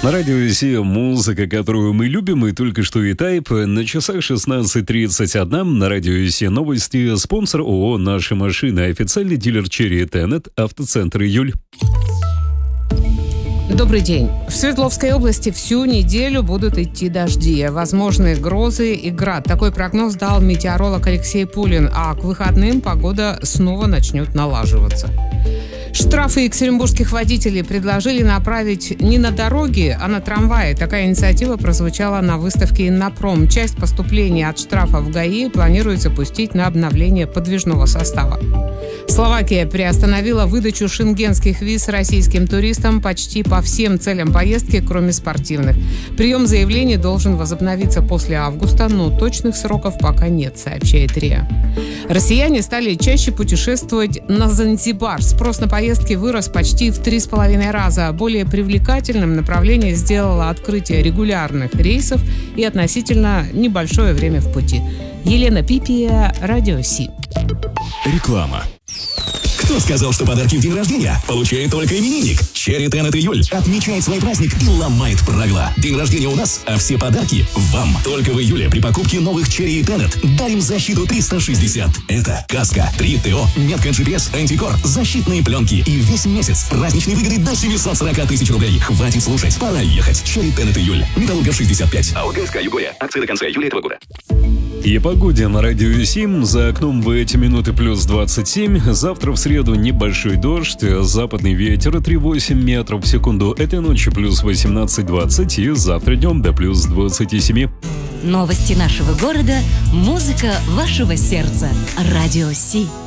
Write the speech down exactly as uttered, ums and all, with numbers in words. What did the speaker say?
На радио Си музыка, которую мы любим, и только что и тайп. На часах шестнадцать тридцать один. На радио Си новости. Спонсор ООО «Наши машины». Официальный дилер Cherry Tenet. Автоцентр «Июль». Добрый день. В Свердловской области всю неделю будут идти дожди. Возможны грозы и град. Такой прогноз дал метеоролог Алексей Пулин. А к выходным погода снова начнет налаживаться. Штрафы екатеринбургских водителей предложили направить не на дороги, а на трамваи. Такая инициатива прозвучала на выставке «Иннопром». Часть поступления от штрафа в ГАИ планируется пустить на обновление подвижного состава. Словакия приостановила выдачу шенгенских виз российским туристам почти по всем целям поездки, кроме спортивных. Прием заявлений должен возобновиться после августа, но точных сроков пока нет, сообщает РИА. Россияне стали чаще путешествовать на Занзибар. Спрос на поездки вырос почти в три с половиной раза. Более привлекательным направление сделало открытие регулярных рейсов и относительно небольшое время в пути. Елена Пипия, Радио Си. Реклама. Кто сказал, что подарки в день рождения получает только именинник? Cherry Tenet Июль отмечает свой праздник и ломает правила. День рождения у нас, а все подарки вам. Только в июле при покупке новых Cherry Tenet дарим защиту триста шестьдесят. Это каска, три ТО, метка джи пи эс, антикор, защитные пленки и весь месяц праздничные выгоды до семьсот сорок тысяч рублей. Хватит слушать, пора ехать. Cherry Tenet Июль. Металлургов шестьдесят пять. А ОГСК Югория. Акции до конца июля этого года. И погоде на радио Сим. За окном в эти минуты плюс двадцать семь. Завтра в среду небольшой дождь. Западный ветер три целых восемь метров в секунду. Этой ночью плюс восемнадцать двадцать. И завтра днем до плюс двадцать семь. Новости нашего города. Музыка вашего сердца. Радио Си.